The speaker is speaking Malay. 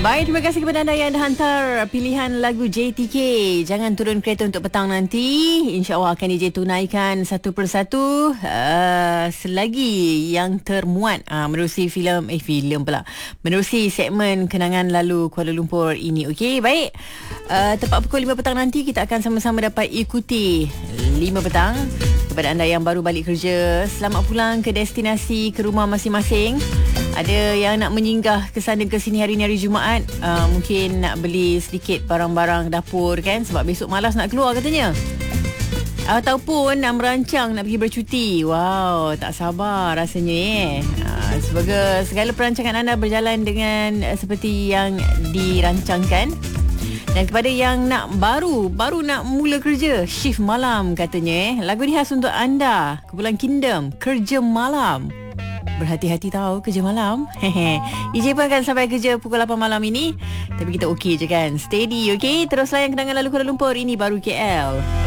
Baik, terima kasih kepada anda yang dah hantar pilihan lagu JTK. Jangan turun kereta untuk petang nanti. InsyaAllah akan DJ tunaikan satu persatu selagi yang termuat menerusi filem pula. Menerusi segmen kenangan lalu Kuala Lumpur ini. Okey, baik. Tepat pukul 5 petang nanti kita akan sama-sama dapat ikuti 5 petang. Kepada anda yang baru balik kerja, selamat pulang ke destinasi, ke rumah masing-masing. Ada yang nak menyinggah ke sana ke sini hari ni, hari Jumaat, mungkin nak beli sedikit barang-barang dapur kan, sebab besok malas nak keluar katanya. Ataupun nak merancang nak pergi bercuti. Wow, tak sabar rasanya semoga segala perancangan anda berjalan dengan seperti yang dirancangkan. Dan kepada yang nak baru nak mula kerja, shift malam katanya, lagu ni khas untuk anda. Kumpulan Kingdom, Kerja Malam. Berhati-hati tahu kerja malam. EJ pun akan sampai kerja pukul 8 malam ini. Tapi kita okey je kan. Steady, okey. Terus layan kenangan lalu Kuala Lumpur. Ini baru KL.